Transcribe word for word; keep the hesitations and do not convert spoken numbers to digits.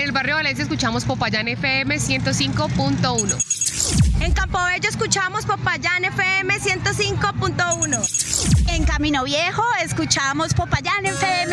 En el barrio Valencia escuchamos Popayán F M ciento cinco punto uno. En Campobello escuchamos Popayán F M ciento cinco punto uno. En Camino Viejo escuchamos Popayán F M